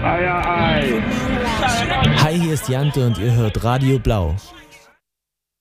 Hi, hier ist Jante und ihr hört Radio Blau.